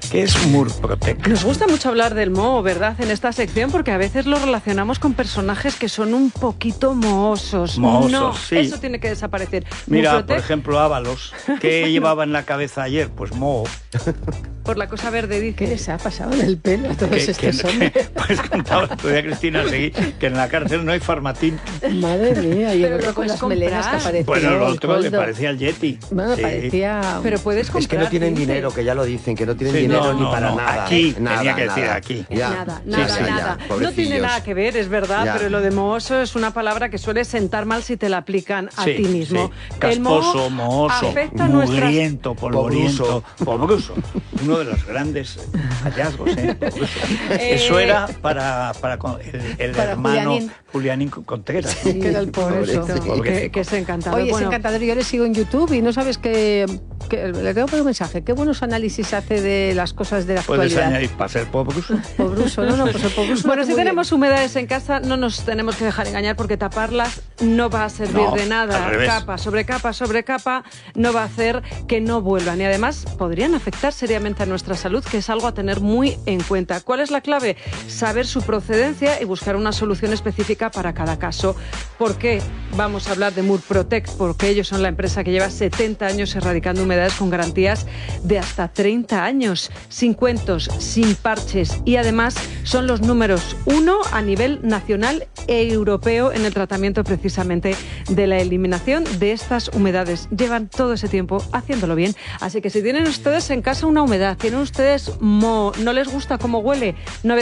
¿Qué es Murprotec? Nos gusta mucho hablar del moho, ¿verdad? En esta sección, porque a veces lo relacionamos con personajes que son un poquito mohosos. No, Sí. eso tiene que desaparecer. Mira, Murprotec, por ejemplo, Ábalos. ¿Qué llevaba en la cabeza ayer? Pues moho. por la cosa verde, dice. ¿Qué les ha pasado en el pelo a todos estos hombres? Pues contaba el otro día Cristina Seguí que en la cárcel no hay farmatín. Madre mía, y el Pero otro lo con puedes las melenas que comprar. parecía Bueno, el otro le Coldo. parecía el Yeti. Bueno, Sí. parecía... Pero puedes comprar. Es que no tienen tinte. dinero, que ya lo dicen, que no tienen Sí, dinero no, ni para no, nada. aquí, nada, tenía que decir nada. aquí. Ya. Nada, Sí, nada, sí, ya, nada. No pobrecillos. tiene nada que ver, es verdad, Ya. pero lo de mohoso es una palabra que suele sentar mal si te la aplican a Sí, ti mismo. sí. Casposo, mohoso, afecta nuestra... mugriento, polvoriento, pobruso. Uno de los grandes hallazgos, Pobruso. Eso era para el Para hermano Julianín. Julianín Contreras. Sí, que era el pobrecito. que es encantador. Oye, es Bueno, encantador. Yo le sigo en YouTube y no sabes que le tengo por un mensaje. Qué buenos análisis hace de las cosas de la Puedes actualidad. añadir para ser pobruso. Pobruso, no, pues el pobruso. Bueno, lo si hace muy tenemos humedades en casa, no nos tenemos que dejar engañar porque taparlas no va a servir No, de nada. al revés. Capa sobre capa sobre capa no va a hacer que no vuelvan. Y además podrían afectar seriamente a nuestra salud, que es algo a tener muy en cuenta. ¿Cuál es la clave? Saber su procedencia y buscar una solución específica para cada caso. ¿Por qué vamos a hablar de Murprotec? Porque ellos son la empresa que lleva 70 años erradicando humedades con garantías de hasta 30 años, sin cuentos, sin parches, y además son los números 1 a nivel nacional e europeo en el tratamiento precisamente de la eliminación de estas humedades. Llevan todo ese tiempo haciéndolo bien, así que si tienen ustedes en casa una humedad, tienen ustedes moho, no les gusta cómo huele,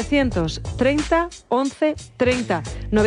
930 11 30,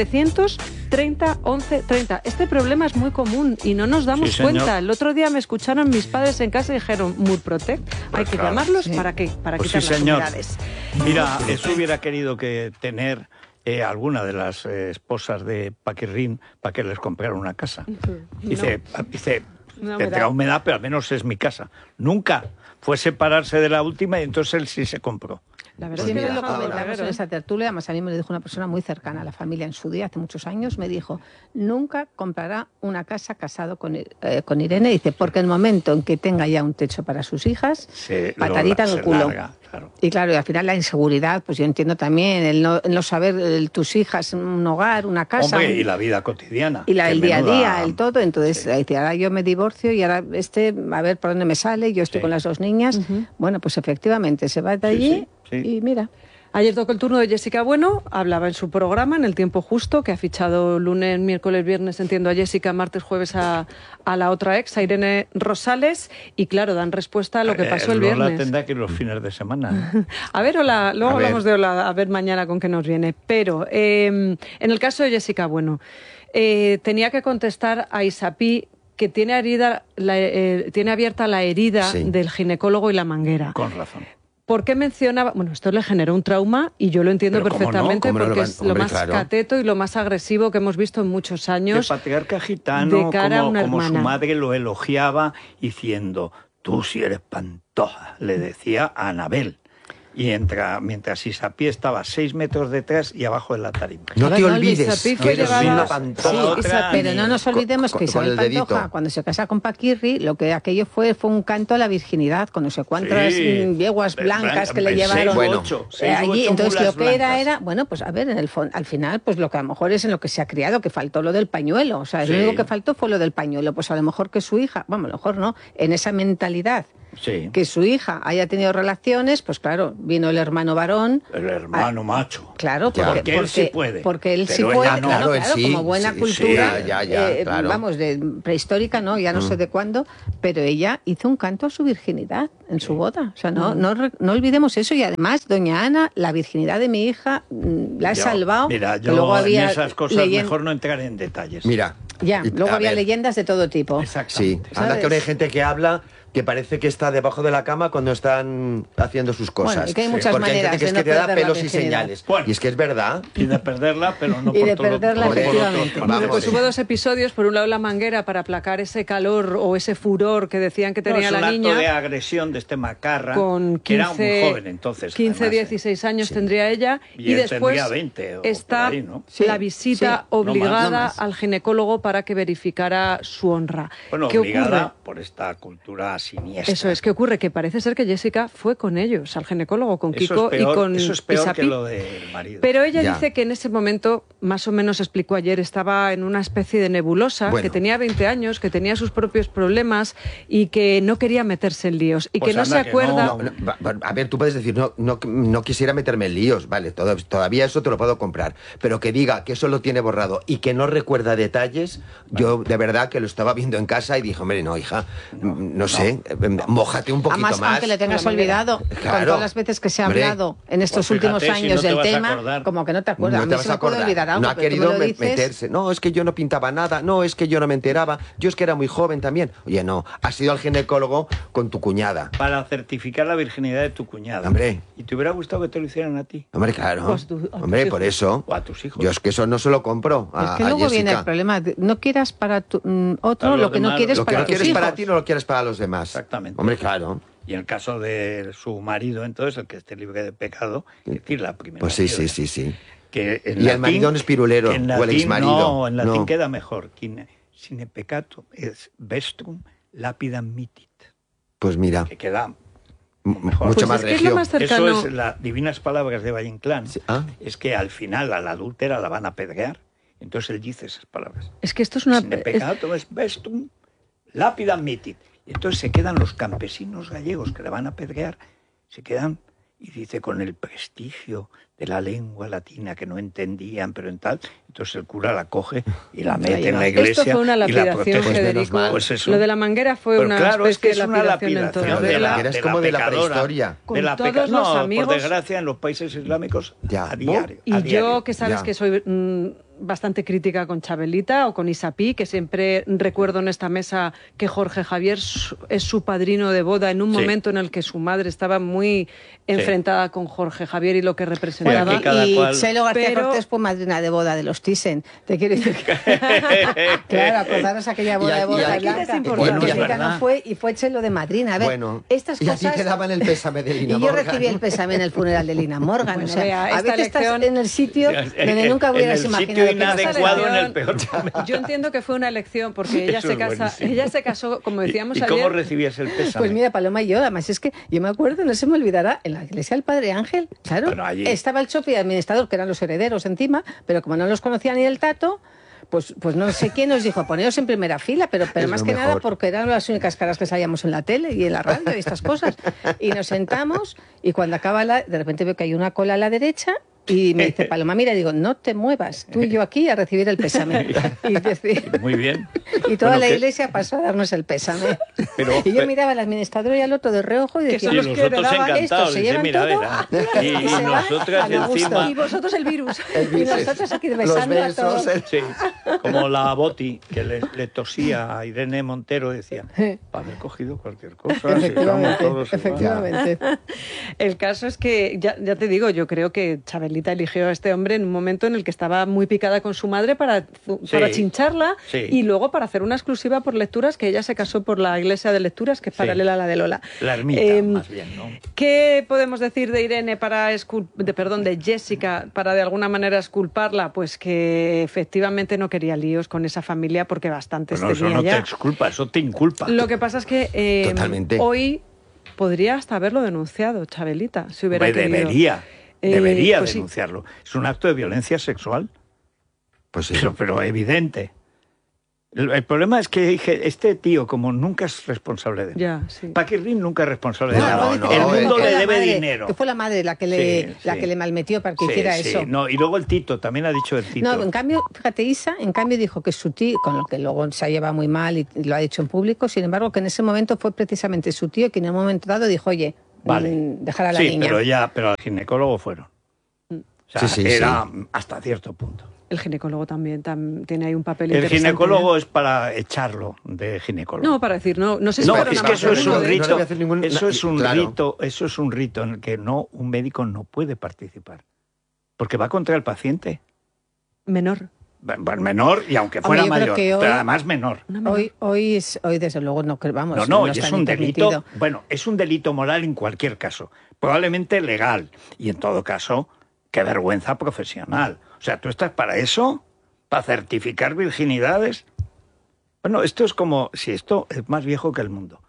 930 11 30. Este problema es muy común y no nos damos Sí, señor. cuenta. El otro día me escucharon mis padres en casa y dijeron, Murprotec, hay que claro. llamarlos Sí. ¿para qué? Para Pues quitar sí, las señor. humedades. Mira, eso hubiera querido que tener alguna de las esposas de Paquirrín para que les comprara una casa. Dice, Una tendrá humedad. humedad, pero al menos es mi casa. Nunca fue separarse de la última y entonces él sí se compró. La verdad Siempre es que lo deja comentamos balaguero, en ¿eh? esa tertulia, además a mí me lo dijo una persona muy cercana a la familia en su día, hace muchos años, me dijo, nunca comprará una casa casado con Irene, dice, porque el momento en que tenga ya un techo para sus hijas, patadita en el se culo. larga, claro. Y claro, y al final la inseguridad, pues yo entiendo también, el no saber tus hijas, un hogar, una casa. Hombre, y la vida cotidiana. Y que el día a menuda- día, el todo. Entonces, dice, ahora yo me divorcio y ahora a ver por dónde me sale, yo estoy Sí. con las dos niñas. Bueno, pues efectivamente, se va de Sí, allí sí, sí. y mira. Ayer tocó el turno de Jessica Bueno, hablaba en su programa, en el tiempo justo, que ha fichado lunes, miércoles, viernes, entiendo, a Jessica, martes, jueves a la otra ex, a Irene Rosales, y claro, dan respuesta a lo que pasó el Lola viernes. tendrá que ir los fines de semana. A ver, Ola, luego A ver. hablamos de Ola, a ver mañana con qué nos viene. Pero en el caso de Jessica Bueno, tenía que contestar a Isapí que tiene abierta la herida Sí. del ginecólogo y la manguera. Con razón. ¿Por qué mencionaba? Bueno, esto le generó un trauma y yo lo entiendo Pero cómo no, perfectamente cómo no lo porque van- es lo hombre, más claro. cateto y lo más agresivo que hemos visto en muchos El años. patriarca gitano, de cara a una como su hermana. madre lo elogiaba diciendo, tú sí eres pantoja, le decía a Anabel. Y mientras Isapí estaba 6 metros detrás y abajo de la tarima. No A te ver, olvides Isapí que eres llevaba- una Sí, pantoja. otra pero ni- no nos olvidemos que con Isabel el dedito. Pantoja, cuando se casa con Paquirri, lo que aquello fue un canto a la virginidad, con no sé cuántas Sí. yeguas blancas que le Seis u llevaron Bueno. ocho, seis u allí. ocho Entonces lo mulas que blancas. era, bueno, pues a ver, al final, pues lo que a lo mejor es en lo que se ha criado, que faltó lo del pañuelo. O sea, Sí. lo único que faltó fue lo del pañuelo. Pues a lo mejor que su hija, bueno, a lo mejor no, en esa mentalidad, Sí, que su hija haya tenido relaciones, pues claro, vino el hermano varón. el hermano macho. Claro, Ya. porque, Porque él sí puede. Porque él sí Pero puede, ella no. claro, Él sí, como buena sí, cultura, sí, ya, claro. vamos, de prehistórica, ¿no? Ya no sé de cuándo, pero ella hizo un canto a su virginidad en su boda. O sea, no olvidemos eso. Y además, doña Ana, la virginidad de mi hija, la he Yo- salvado. Mira, que yo luego había en esas cosas leyen- mejor no entrar en detalles. Mira. Ya, y- luego a había ver, leyendas de todo tipo. Sí, Exactamente. anda ¿Sabes? que ahora hay gente que habla que parece que está debajo de la cama cuando están haciendo sus cosas. Bueno, y que hay muchas Porque maneras hay gente que de es no que te da perder la pelos y virginidad. señales. Bueno. Y es que es verdad. Y de perderla, pero no Y por de todo. perderla, por otro. efectivamente. Vamos. Bueno, pues hubo dos episodios, por un lado la manguera para aplacar ese calor o ese furor que decían que No, tenía es un la acto niña. de agresión de este macarra, Con que era 15, muy joven entonces. 15 además, 16 años tendría ella Y él después tendría 20 o está por ahí, ¿no? Sí, la visita sí. obligada No más. al ginecólogo para que verificara su honra. Bueno, ¿Qué obligada ocurre? por esta cultura siniestra. Eso es, ¿qué ocurre? Que parece ser que Jessica fue con ellos, al ginecólogo, con Eso Kiko es peor, y con eso es peor Isapi. que lo del marido. Pero ella Ya. dice que en ese momento, más o menos explicó ayer, estaba en una especie de nebulosa, Bueno. que tenía 20 años, que tenía sus propios problemas y que no quería meterse en líos. Y Pues que no se anda que acuerda... no. A ver, tú puedes decir, no quisiera meterme en líos, vale, todavía eso te lo puedo comprar, pero que diga que eso lo tiene borrado y que no recuerda detalles, yo de verdad que lo estaba viendo en casa y dije, hombre, no, hija, no sé, mójate un poquito Además, más. aunque le tengas olvidado, con Claro. todas las veces que se ha Hombre. hablado en estos Pues fíjate, últimos si años no te del vas a tema, acordar. como que no te acuerdas. No A te mí vas se a me puede acordar. olvidar algo, No ha pero tú me querido lo dices. meterse. No, es que yo no pintaba nada. No, es que yo no me enteraba. Yo es que era muy joven también. Oye, no, has ido al ginecólogo con tu cuñada. Para certificar la virginidad de tu cuñada. Hombre. ¿Y te hubiera gustado que te lo hicieran a ti? Hombre, claro. Pues a tus Hombre, hijos. por eso. O a tus hijos. Yo es que eso no se lo compro a, Es que a luego viene el Jessica. problema. No quieras para otro Para lo los que no demás, quieres Lo que para no tus quieres hijos. para ti no lo quieres para los demás. Exactamente. Hombre, claro. Y en el caso de su marido, entonces, el que esté libre de pecado, es decir, la primera. Pues sí, viuda. sí. Que en Y el marido no es pirulero, que en o el latín, exmarido. No, en latín No. queda mejor. Sine peccato es vestrum lapidam mitit. Pues mira, Que queda mucho Pues más es que es lo regio. más cercano. Eso es las divinas palabras de Valle Inclán. Sí, ah. Es que al final a la adúltera la van a apedrear. Entonces él dice esas palabras. Es que esto es una... Sine peccato es vestum lapidam mitit. Y entonces se quedan los campesinos gallegos que la van a apedrear, se quedan, y dice, con el prestigio de la lengua latina que no entendían, pero en tal. Entonces el cura la coge y la mete en la iglesia. Esto fue una y la lapidación, protege. Pues menos Federico. mal. Pues eso. Lo de la manguera fue Pero una claro, es que especie es de una lapidación en lapidación toda de la- regla. es como de la pecadora, prehistoria. Con de la todos peca- los no, amigos. por desgracia, en los países islámicos Ya. a diario. Y a diario. yo, que sabes Ya. que soy bastante crítica con Chabelita o con Isapi, que siempre recuerdo en esta mesa que Jorge Javier es su padrino de boda en un Sí. momento en el que su madre estaba muy enfrentada con Jorge Javier y lo que representaba. aquí cada y cual- Chelo García Pero- Cortés fue madrina de boda de los Thyssen. Te quiero decir que... Claro, acordaros aquella boda Y de boda aquí- blanca. es importante. Y Jessica Bueno, no fue y fue Chelo de madrina. A ver, Bueno, estas y a ti cosas... te daban el pésame de Lina Y yo Morgan. recibí el pésame en el funeral de Lina Morgan. Bueno, o sea, vea, a esta veces estás lección- en el sitio donde nunca hubieras en el imaginado sitio que ibas a inadecuado, estar. en el peor momento. Yo entiendo que fue una elección porque ella Eso se es casa, buenísimo. ella se casó, como decíamos ¿Y ayer. cómo recibías el pésame? Pues mira, Paloma y yo, además es que yo me acuerdo, no se me olvidará, en la iglesia del Padre Ángel, claro, Bueno, allí. estaba el chofer y el administrador, que eran los herederos encima, pero como no los conocía ni el tato, pues no sé quién nos dijo, poneros en primera fila, pero Es más lo que nada mejor. porque eran las únicas caras que salíamos en la tele y en la radio y estas cosas. Y nos sentamos y cuando acaba de repente veo que hay una cola a la derecha y me dice Paloma, mira, digo, no te muevas, tú y yo aquí a recibir el pésame. Muy bien. Y toda Bueno, la que- iglesia pasó a darnos el pésame. Pero- y yo miraba al administrador y al otro de reojo y decía, son Y los los que otros heredaban esto, encantados. se Dice, llevan mira, todo verá. y Y se van nosotras a lo gusto. encima... Y vosotros el virus. Y nosotros aquí Los besando a todos. besos. Sí, como la Boti, que le tosía a Irene Montero, decía, haber cogido cualquier cosa, si estamos Efectivamente, todos igual". efectivamente. El caso es que, ya te digo, yo creo que Chabelita eligió a este hombre en un momento en el que estaba muy picada con su madre para chincharla sí. y luego para hacer una exclusiva por lecturas, que ella se casó por la iglesia de lecturas, que es Sí. paralela a la de Lola. La ermita, más bien, ¿no? ¿Qué podemos decir de Irene de Jessica, para de alguna manera exculparla? Pues que efectivamente no quería líos con esa familia porque bastantes Bueno, eso tenía no ya. te exculpa, eso te inculpa. Lo que pasa es que Totalmente. hoy podría hasta haberlo denunciado Chabelita, si hubiera Hombre, querido. debería pues sí. denunciarlo. Es un acto de violencia sexual, Pues sí. pero evidente. El problema es que este tío, como nunca es responsable de nada. Ya, sí. Paquirrín nunca es responsable de No, nada. no, El mundo que le fue la debe madre, dinero. Que fue la madre la que Sí, sí. le malmetió para que Sí, hiciera sí, eso. no, y luego el Tito, también ha dicho el Tito. No, en cambio, fíjate, Isa, en cambio dijo que su tío, con lo que luego se lleva muy mal y lo ha dicho en público, sin embargo, que en ese momento fue precisamente su tío quien en un momento dado dijo, oye, Vale. dejar a la sí, niña. pero al ginecólogo fueron. O sea, Sí, sí, era hasta cierto punto. El ginecólogo también tiene ahí un papel El interesante. ginecólogo es para echarlo de ginecólogo. No, para decir, no sé si No, fueron es a que más eso es uno un de- no le rito. voy a hacer ningún- Eso es un claro. rito. Eso es un rito en el que un médico no puede participar, porque va contra el paciente. menor. Bueno, menor y aunque fuera Hombre, yo creo mayor, que hoy- pero además menor. Una menor. Hoy desde luego no vamos. No, y está es ni un delito. permitido. Bueno, es un delito moral en cualquier caso, probablemente legal y en todo caso, qué vergüenza profesional. O sea, ¿tú estás para eso? ¿Para certificar virginidades? Bueno, esto es como si esto es más viejo que el mundo.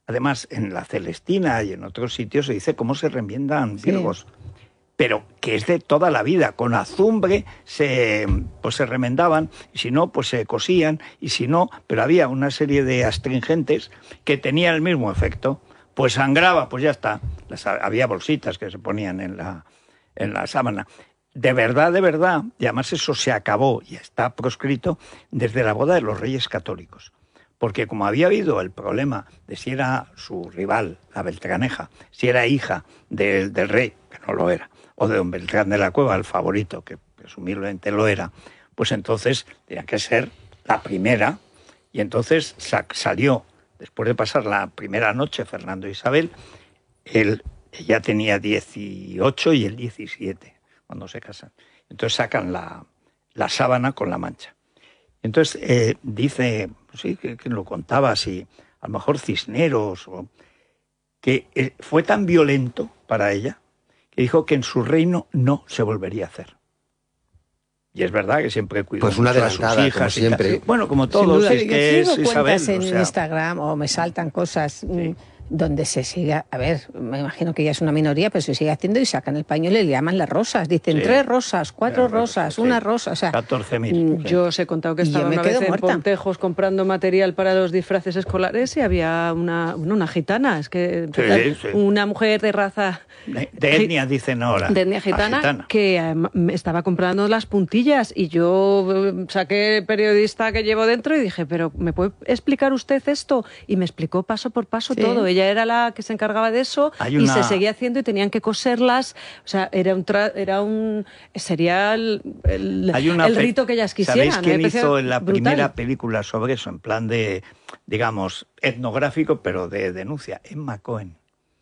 además en la Celestina y en otros sitios se dice cómo se remiendan virgos. Pero que es de toda la vida, con azumbre se remendaban, y si no, pues se cosían, y si no, pero había una serie de astringentes que tenían el mismo efecto. Pues sangraba, pues ya está. Había bolsitas que se ponían en la sábana. De verdad, y además eso se acabó y está proscrito desde la boda de los Reyes Católicos. Porque como había habido el problema de si era su rival, la Beltraneja, si era hija del rey, que no lo era, o de don Beltrán de la Cueva, el favorito, que presumiblemente lo era, pues entonces tenía que ser la primera, y entonces salió, después de pasar la primera noche Fernando e Isabel, ella tenía 18 y él 17, cuando se casan. Entonces sacan la sábana con la mancha. Entonces dice, pues sí, que lo contaba así, a lo mejor Cisneros, que fue tan violento para ella, que dijo que en su reino no se volvería a hacer. Y es verdad que siempre cuidó pues una mucho a sus hijas. Como siempre. Bueno, como todos, es que es Isabel. En Instagram o me saltan cosas donde se siga, a ver, me imagino que ya es una minoría, pero se sigue haciendo y sacan el pañuelo y le llaman las rosas. Dicen 3 rosas, 4 rosas, una rosa. O sea, 14.000. Yo os he contado que estaba una vez en Pontejos comprando material para los disfraces escolares y había una gitana, es que una mujer de raza... De etnia, dicen ahora. De etnia gitana, que me estaba comprando las puntillas y yo saqué el periodista que llevo dentro y dije, pero ¿me puede explicar usted esto? Y me explicó paso por paso todo. Ella era la que se encargaba de eso y se seguía haciendo y tenían que coserlas. O sea, sería el rito que ellas quisieran. ¿Sabéis quién hizo la primera película sobre eso? En plan de, digamos, etnográfico, pero de denuncia. Emma Cohen.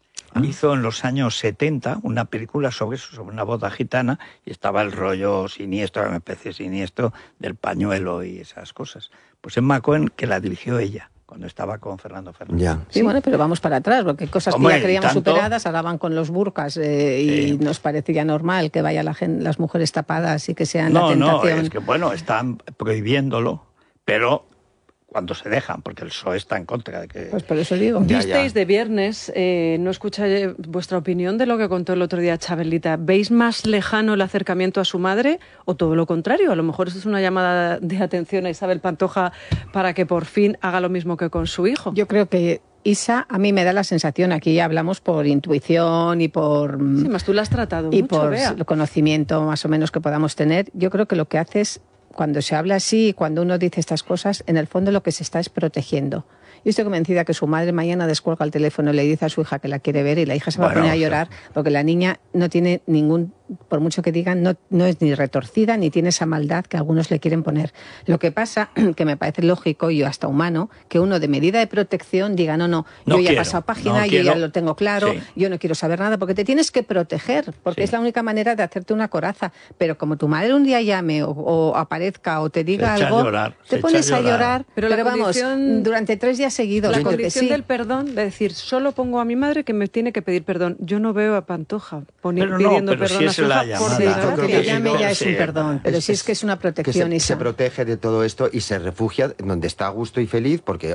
Hizo en los años 70 una película sobre eso, sobre una boda gitana, y estaba el rollo siniestro, una especie siniestro del pañuelo y esas cosas. Pues Emma Cohen, que la dirigió ella cuando estaba con Fernando Fernández. Ya. Sí, bueno, pero vamos para atrás, porque cosas que ya creíamos superadas, ahora van con los burkas y nos parecía normal que vayan las mujeres tapadas y que sean la tentación. No, es que bueno, están prohibiéndolo, pero cuando se dejan, porque el PSOE está en contra de que... Pues por eso digo. Visteis de viernes, no escuché vuestra opinión de lo que contó el otro día Chabelita. ¿Veis más lejano el acercamiento a su madre o todo lo contrario? A lo mejor esto es una llamada de atención a Isabel Pantoja para que por fin haga lo mismo que con su hijo. Yo creo que Isa, a mí me da la sensación, aquí hablamos por intuición y por... Sí, más tú la has tratado y mucho, por Bea. el conocimiento más o menos que podamos tener. Yo creo que lo que hace es, cuando se habla así, cuando uno dice estas cosas, en el fondo lo que se está es protegiendo. Yo estoy convencida que su madre mañana descuelga el teléfono, le dice a su hija que la quiere ver y la hija se va a poner a llorar porque la niña no tiene ningún, por mucho que digan, no es ni retorcida ni tiene esa maldad que algunos le quieren poner. Lo que pasa, que me parece lógico y hasta humano, que uno de medida de protección diga, yo ya he pasado página, yo ya lo tengo claro, yo no quiero saber nada, porque te tienes que proteger, porque es la única manera de hacerte una coraza. Pero como tu madre un día llame o aparezca o te diga algo, te pones a llorar. Pero vamos, durante 3 días seguidos. La condición del perdón, de decir, solo pongo a mi madre que me tiene que pedir perdón. Yo no veo a Pantoja pidiendo perdón a su hija. Que llame ya es un perdón, pero sí es que es una protección. Que se protege de todo esto y se refugia donde está a gusto y feliz, porque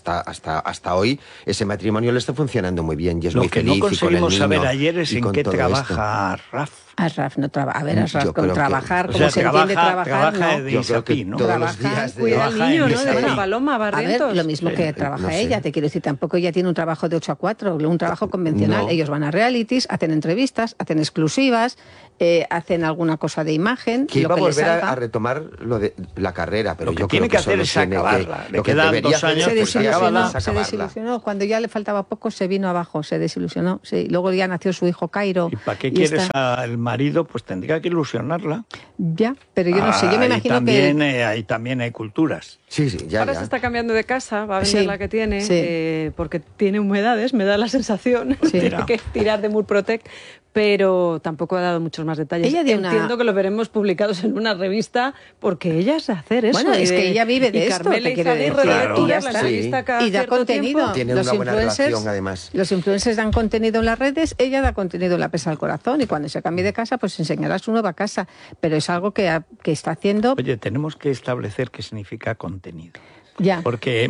hasta hoy ese matrimonio le está funcionando muy bien y es muy feliz. Lo que no conseguimos saber ayer es en qué trabaja Raf. Asraf no trabaja. A ver, Asraf con trabajar, como se entiende trabajar, no. Yo creo que todos los días cuida al niño, ¿no? De una paloma, Barrientos. A ver, lo mismo que trabaja ella, te quiero decir, tampoco ella tiene un trabajo de 8 a 4, un trabajo convencional. Ellos van a realities, hacen entrevistas, hacen exclusivas, hacen alguna cosa de imagen. Que iba a volver a retomar lo de la carrera, pero yo tiene creo que hacer es acabarla. Le quedan 2 años, se desilusionó. Cuando ya le faltaba poco, se vino abajo, se desilusionó. Sí. Luego ya nació su hijo Cairo. ¿Y para qué quieres al marido? Pues tendría que ilusionarla. Ya, pero yo no sé, yo me imagino que... Ahí también hay culturas. Sí, ya. Ahora se está cambiando de casa, va a vender la que tiene, porque tiene humedades, me da la sensación. Tiene que tirar de Murprotec, pero tampoco ha dado muros más detalles. Entiendo que lo veremos publicados en una revista, porque ella es hacer eso. Bueno, es que ella vive de esto, te quiere decir. Y da contenido. Tiene una buena relación, además. Los influencers dan contenido en las redes, ella da contenido en la Pesa al Corazón, y cuando se cambie de casa, pues enseñará su nueva casa. Pero es algo que está haciendo... Oye, tenemos que establecer qué significa contenido. Ya. Porque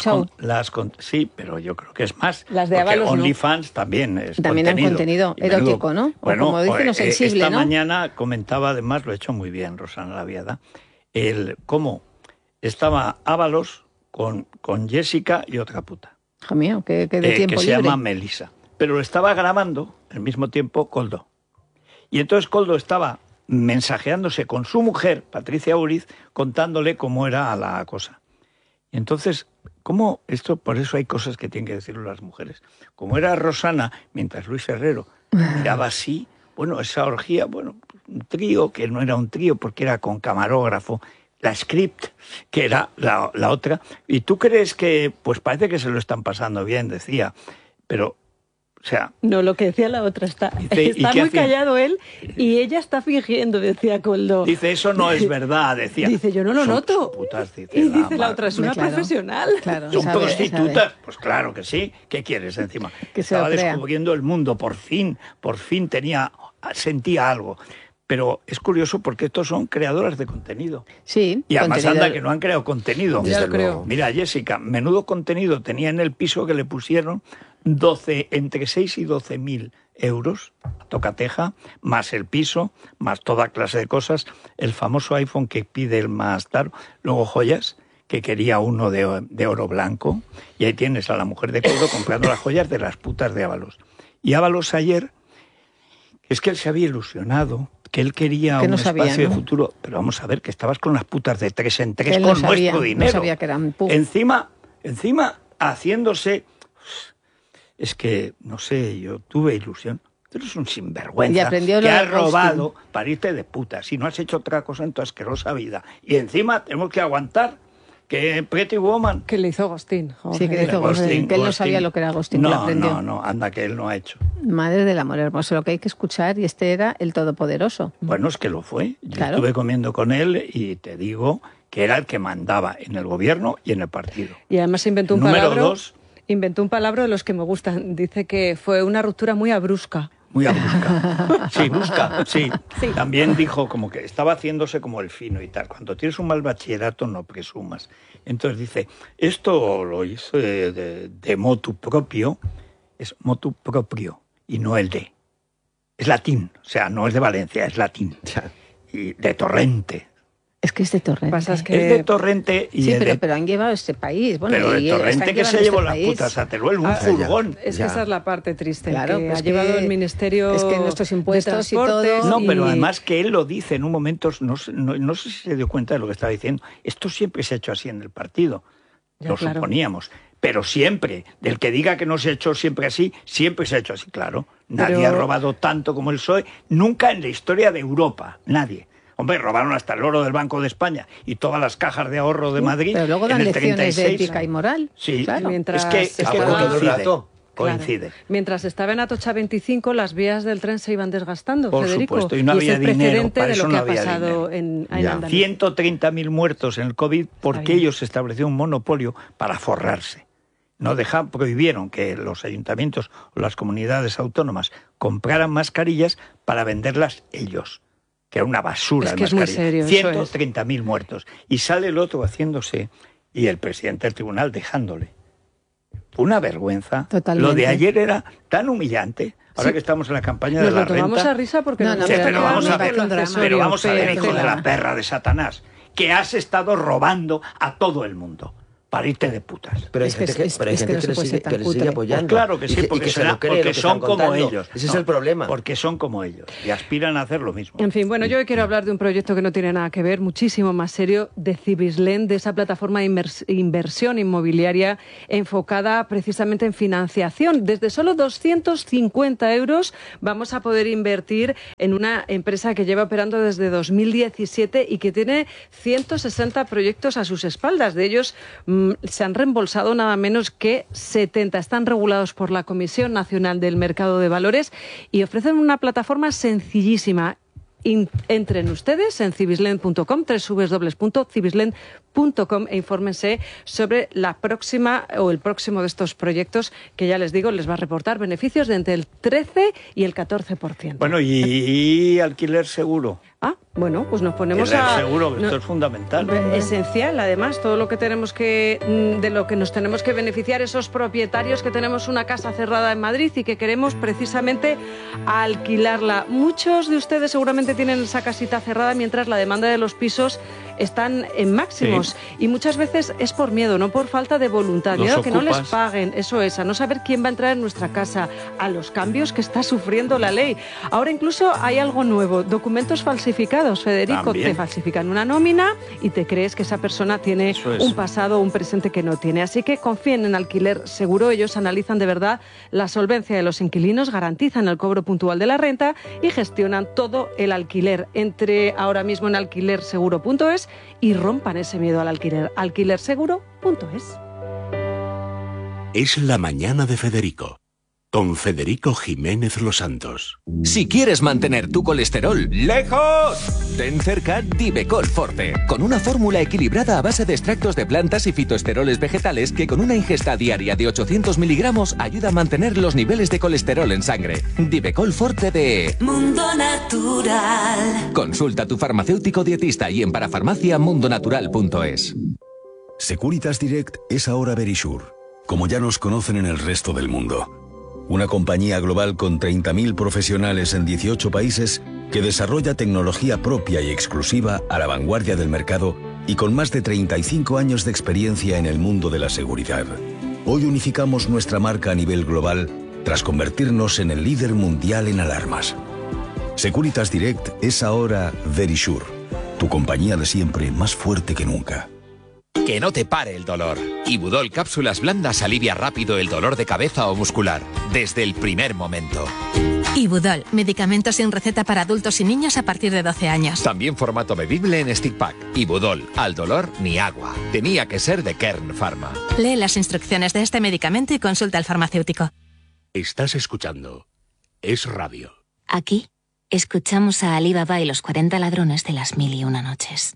sí, pero yo creo que es más. Las de porque Ábalos no. OnlyFans también es También contenido. han contenido erótico, ¿no? O Bueno, como dicen, no sensible, esta ¿no? mañana comentaba, además, lo ha hecho muy bien Rosana Laviada, cómo estaba Ábalos con Jessica y otra puta. Hijo mío, que de tiempo que se libre. llama Melissa. Pero lo estaba grabando al mismo tiempo Koldo. Y entonces Koldo estaba mensajeándose con su mujer, Patricia Uriz, contándole cómo era la cosa. Y entonces, ¿cómo esto? Por eso hay cosas que tienen que decirlo las mujeres. Como era Rosana, mientras Luis Herrero miraba así, bueno, esa orgía, bueno, un trío, que no era un trío porque era con camarógrafo, la script, que era la otra, y tú crees que, pues parece que se lo están pasando bien, decía, pero, o sea... No, lo que decía la otra está muy callado él y ella está fingiendo, decía Koldo. Dice, eso no es verdad, decía. Dice, yo no lo noto. Putas, dice, y dice la otra, es una profesional. Claro, ¿Son prostitutas? Pues claro que sí. ¿Qué quieres encima? Que estaba descubriendo el mundo, por fin sentía algo. Pero es curioso porque estos son creadoras de contenido. Sí. Y además anda que no han creado contenido. Ya lo creo. Mira, Jessica, menudo contenido tenía en el piso que le pusieron entre 6 y 12.000 euros, tocateja, más el piso, más toda clase de cosas, el famoso iPhone que pide el más caro, luego joyas, que quería uno de oro blanco, y ahí tienes a la mujer de Koldo comprando las joyas de las putas de Ábalos. Y Ábalos ayer, es que él se había ilusionado, que él quería un espacio de futuro, pero vamos a ver, que estabas con las putas de 3 en 3 con nuestro dinero. No sabía que eran Encima haciéndose... Es que, no sé, yo tuve ilusión. Tú eres un sinvergüenza que has robado para irte de puta. Si no has hecho otra cosa en tu asquerosa vida. Y encima tenemos que aguantar que Pretty Woman... Que le hizo Ghosting. Sí, que le hizo Ghosting. Que él no sabía lo que era Ghosting, que lo aprendió. No, anda, que él no ha hecho. Madre del amor hermoso, lo que hay que escuchar, y este era el Todopoderoso. Bueno, es que lo fue. Yo claro. Estuve comiendo con él y te digo que era el que mandaba en el gobierno y en el partido. Y además inventó un Número palabra. 2... Inventó un palabra de los que me gustan. Dice que fue una ruptura muy abrupta. Muy abrupta. Sí, brusca, sí. También dijo como que estaba haciéndose como el fino y tal. Cuando tienes un mal bachillerato no presumas. Entonces dice, esto lo hizo de motu propio, es motu propio y no el de. Es latín, o sea, no es de Valencia, es latín. Y de Torrente. Es que es de Torrente. Es que... Es de Torrente y sí, pero han llevado este país. Bueno, pero de Torrente que se llevó las putas a Teruel, un furgón. Es que esa es la parte triste, claro, que ha llevado el ministerio. Es que nuestros impuestos y todo. No, pero además que él lo dice en un momento, no sé si se dio cuenta de lo que estaba diciendo. Esto siempre se ha hecho así en el partido. Lo suponíamos. Pero siempre, del que diga que no se ha hecho siempre así, siempre se ha hecho así, claro. Nadie ha robado tanto como el PSOE, nunca en la historia de Europa, nadie. Hombre, robaron hasta el oro del Banco de España y todas las cajas de ahorro de Madrid. Pero luego dan en el lecciones 36. de ética y moral. Sí, claro. Mientras coincide. Mientras estaba en Atocha 25, las vías del tren se iban desgastando, por Federico. Supuesto, y no había es el dinero, precedente para de eso lo que no ha había pasado en Andalucía. 130.000 muertos en el COVID porque ellos se estableció un monopolio para forrarse. No prohibieron que los ayuntamientos o las comunidades autónomas compraran mascarillas para venderlas ellos. Que era una basura. Es que es muy serio. 130.000 muertos. Y sale el otro haciéndose, y el presidente del tribunal dejándole. Una vergüenza. Totalmente. Lo de ayer era tan humillante. Ahora que estamos en la campaña de la renta. Nos lo tomamos a risa porque pero vamos a ver, hijo de la perra de Satanás, que has estado robando a todo el mundo. Para irte de putas. Pero hay gente que le sigue apoyando. Pues claro que sí, porque son como ellos. Ese es el problema. Porque son como ellos y aspiran a hacer lo mismo. En fin, bueno, yo hoy quiero hablar de un proyecto que no tiene nada que ver, muchísimo más serio, de Cibislen, de esa plataforma de inversión inmobiliaria enfocada precisamente en financiación. Desde solo 250 euros vamos a poder invertir en una empresa que lleva operando desde 2017 y que tiene 160 proyectos a sus espaldas. De ellos se han reembolsado nada menos que 70. Están regulados por la Comisión Nacional del Mercado de Valores y ofrecen una plataforma sencillísima. Entren ustedes en cibislen.com, www.cibislen.com alquilerseguro.com e infórmense sobre la próxima o el próximo de estos proyectos que ya les digo les va a reportar beneficios de entre el 13 y el 14%. Bueno, y alquiler seguro. Bueno, pues nos ponemos seguro, que esto es fundamental. Esencial, además, todo lo que tenemos de lo que nos tenemos que beneficiar esos propietarios que tenemos una casa cerrada en Madrid y que queremos precisamente alquilarla. Muchos de ustedes seguramente tienen esa casita cerrada mientras la demanda de los pisos están en máximos. Sí. Y muchas veces es por miedo, no por falta de voluntad. Miedo a que no les paguen, eso es, a no saber quién va a entrar en nuestra casa, a los cambios que está sufriendo la ley. Ahora incluso hay algo nuevo, documentos falsificados. Federico, ¿también? Te falsifican una nómina y te crees que esa persona tiene un pasado o un presente que no tiene. Así que confíen en Alquiler Seguro. Ellos analizan de verdad la solvencia de los inquilinos, garantizan el cobro puntual de la renta y gestionan todo el alquiler. Entre ahora mismo en alquilerseguro.es y rompan ese miedo al alquiler. Alquilerseguro.es. Es la mañana de Federico. Con Federico Jiménez Los Santos. Si quieres mantener tu colesterol lejos, ten cerca Divecol Forte, con una fórmula equilibrada a base de extractos de plantas y fitoesteroles vegetales que con una ingesta diaria de 800 miligramos ayuda a mantener los niveles de colesterol en sangre. Divecol Forte de Mundo Natural. Consulta a tu farmacéutico dietista y en parafarmacia.mundonatural.es. Securitas Direct es ahora Verisure, como ya nos conocen en el resto del mundo. Una compañía global con 30.000 profesionales en 18 países que desarrolla tecnología propia y exclusiva a la vanguardia del mercado y con más de 35 años de experiencia en el mundo de la seguridad. Hoy unificamos nuestra marca a nivel global tras convertirnos en el líder mundial en alarmas. Securitas Direct es ahora Verisure, tu compañía de siempre más fuerte que nunca. Que no te pare el dolor. Ibudol Cápsulas Blandas alivia rápido el dolor de cabeza o muscular, desde el primer momento. Ibudol, medicamento sin receta para adultos y niños a partir de 12 años. También formato bebible en stick pack. Ibudol, al dolor ni agua. Tenía que ser de Kern Pharma. Lee las instrucciones de este medicamento y consulta al farmacéutico. Estás escuchando Es Radio. Aquí escuchamos a Ali Baba y los 40 ladrones de las 1001 noches.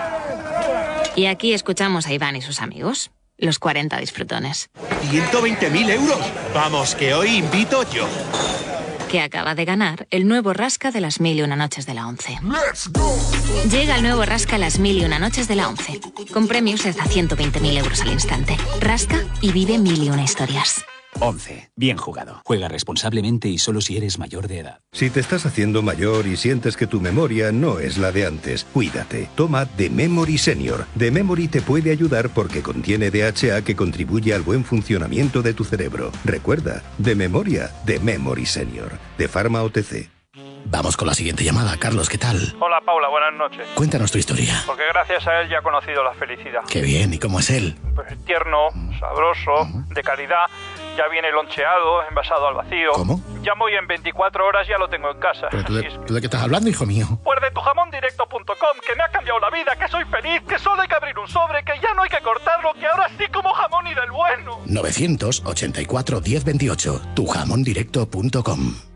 Y aquí escuchamos a Iván y sus amigos, los 40 disfrutones. ¡120.000 euros! Vamos, que hoy invito yo. Que acaba de ganar el nuevo Rasca de las 1001 noches de la 11. Llega el nuevo Rasca las 1001 noches de la 11, con premios de hasta 120.000 euros al instante. Rasca y vive 1001 historias. 11. Bien jugado. Juega responsablemente y solo si eres mayor de edad. Si te estás haciendo mayor y sientes que tu memoria no es la de antes, cuídate. Toma The Memory Senior. The Memory te puede ayudar porque contiene DHA que contribuye al buen funcionamiento de tu cerebro. Recuerda, de memoria, The Memory Senior. De Pharma OTC. Vamos con la siguiente llamada. Carlos, ¿qué tal? Hola, Paula, buenas noches. Cuéntanos tu historia. Porque gracias a él ya he conocido la felicidad. Qué bien, ¿y cómo es él? Pues tierno, sabroso, de calidad. Ya viene loncheado, envasado al vacío. ¿Cómo? Ya voy en 24 horas, ya lo tengo en casa. ¿Pero tú de qué estás hablando, hijo mío? Pues de tujamondirecto.com, que me ha cambiado la vida, que soy feliz, que solo hay que abrir un sobre, que ya no hay que cortarlo, que ahora sí como jamón y del bueno. 984 1028, tujamondirecto.com.